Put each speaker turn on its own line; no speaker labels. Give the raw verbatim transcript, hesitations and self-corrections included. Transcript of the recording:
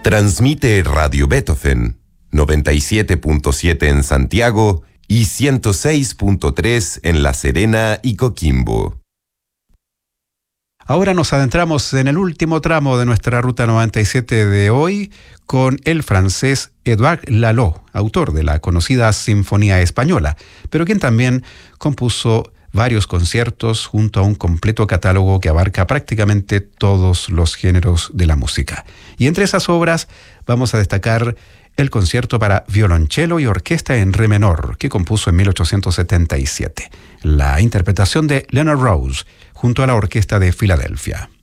Transmite Radio Beethoven, noventa y siete punto siete en Santiago y ciento seis punto tres en La Serena y Coquimbo.
Ahora nos adentramos en el último tramo de nuestra Ruta noventa y siete de hoy con el francés Édouard Lalo, autor de la conocida Sinfonía Española, pero quien también compuso varios conciertos junto a un completo catálogo que abarca prácticamente todos los géneros de la música. Y entre esas obras vamos a destacar el concierto para violonchelo y orquesta en re menor, que compuso en mil ochocientos setenta y siete, la interpretación de Leonard Rose junto a la Orquesta de Filadelfia.